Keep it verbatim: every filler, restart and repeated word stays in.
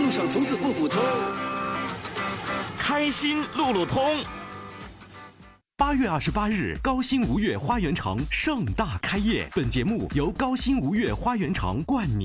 路上总是普普通。 开心路路通。 八月二十八日，高新吴越花园城盛大开业。本节目由高新吴越花园城冠名。